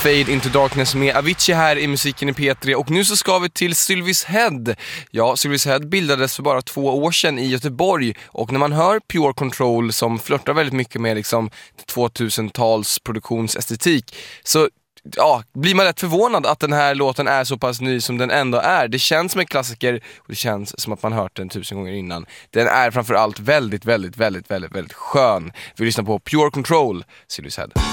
Fade Into Darkness med Avicii här i musiken i P3. Och nu så ska vi till Sylvis Head. Ja, Sylvis Head bildades för bara 2 år sedan i Göteborg. Och när man hör Pure Control som flörtar väldigt mycket med liksom 2000-tals produktionsestetik, så ja, blir man rätt förvånad att den här låten är så pass ny som den ändå är. Det känns som en klassiker och det känns som att man hört den 1000 gånger innan. Den är framförallt väldigt, väldigt, väldigt, väldigt, väldigt skön. Vi lyssnar på Pure Control, Sylvis Head.